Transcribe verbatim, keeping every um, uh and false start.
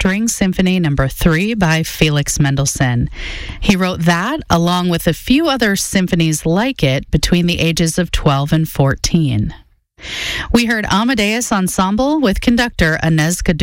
String Symphony Number three by Felix Mendelssohn. He wrote that, along with a few other symphonies like it, between the ages of twelve and fourteen. We heard Amadeus Ensemble with conductor Inez Cadou.